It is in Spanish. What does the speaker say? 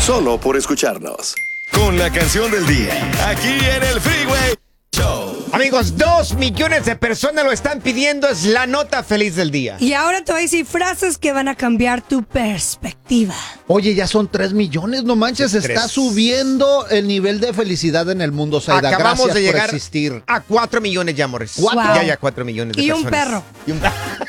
solo por escucharnos. Con la canción del día, aquí en el Freeway Show. Amigos, 2 millones de personas lo están pidiendo, es la nota feliz del día. Y ahora te voy a decir frases que van a cambiar tu perspectiva. Oye, ya son 3 millones, no manches, está 3. subiendo el nivel de felicidad en el mundo, Zaida. Acabamos Gracias de llegar por existir. a 4 millones ya, Morris. Wow. Ya 4 millones de Y personas. un perro. Y un perro.